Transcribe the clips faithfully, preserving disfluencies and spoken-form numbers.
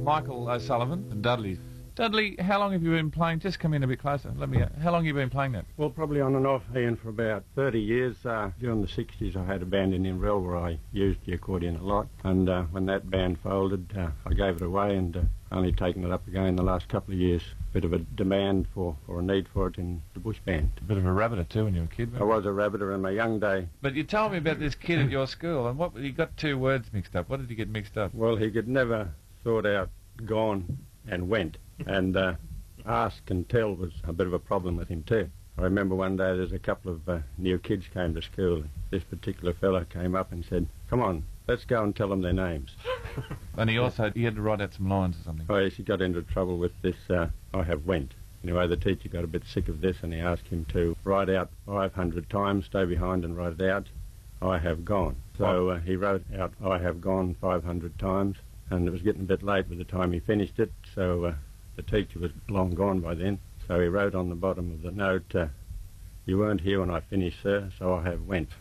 Michael O'Sullivan and Dudley. Dudley, how long have you been playing? Just come in a bit closer. Let me. How long have you been playing that? Well, probably on and off, Ian, for about thirty years. Uh, during the sixties, I had a band in Inverell where I used the accordion a lot. And uh, when that band folded, uh, I gave it away and uh, only taken it up again the last couple of years. Bit of a demand for, or a need for it in the bush band. A bit of a rabbiter too when you were a kid. I was a rabbiter in my young day. But you told me about this kid at your school, and what you got two words mixed up. What did you get mixed up? Well, he could never sort out gone and went. And uh, ask and tell was a bit of a problem with him too. I remember one day there's a couple of uh, new kids came to school. This particular fella came up and said, "Come on, let's go and tell them their names." And he also, he had to write out some lines or something. Oh yes, he got into trouble with this, uh, I have went. Anyway, the teacher got a bit sick of this and he asked him to write out five hundred times, stay behind and write it out, I have gone. So uh, he wrote out I have gone five hundred times, and it was getting a bit late by the time he finished it, so uh, the teacher was long gone by then. So he wrote on the bottom of the note, uh, "You weren't here when I finished, sir, so I have went."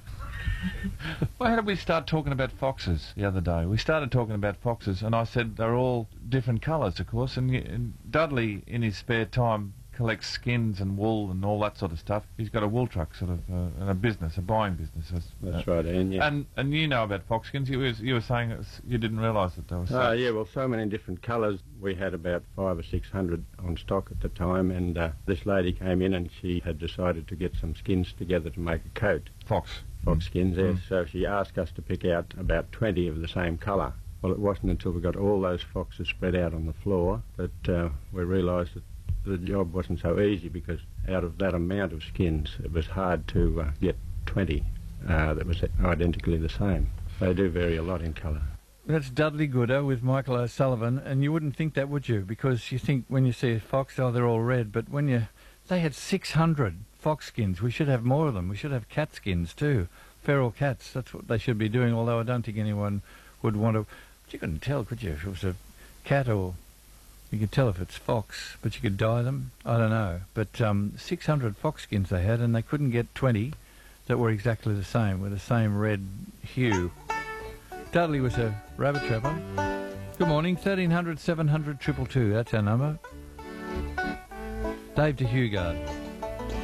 Well, how did we start talking about foxes the other day? We started talking about foxes, and I said they're all different colours, of course, and, and Dudley, in his spare time, collects skins and wool and all that sort of stuff. He's got a wool truck, sort of, uh, and a business, a buying business. That's uh, right, Ian, yeah. And and you know about fox skins. You, was, you were saying it was, you didn't realise that they were Oh, uh, yeah, well, so many different colours. We had about five or six hundred on stock at the time, and uh, this lady came in and she had decided to get some skins together to make a coat. Fox. Fox skins, yes. Mm. So she asked us to pick out about twenty of the same colour. Well, it wasn't until we got all those foxes spread out on the floor that uh, we realised that the job wasn't so easy, because out of that amount of skins, it was hard to uh, get twenty uh, that was identically the same. They do vary a lot in colour. That's Dudley Gooder with Michael O'Sullivan, and you wouldn't think that, would you? Because you think when you see a fox, oh, they're all red, but when you... They had six hundred fox skins. We should have more of them. We should have cat skins too. Feral cats, that's what they should be doing, although I don't think anyone would want to... But you couldn't tell, could you, if it was a cat or... You could tell if it's fox, but you could dye them. I don't know. But um, six hundred fox skins they had, and they couldn't get twenty that were exactly the same, with the same red hue. Dudley was a rabbit trapper. Good morning, thirteen hundred, seven hundred, two two two. That's our number. Dave to Hugard.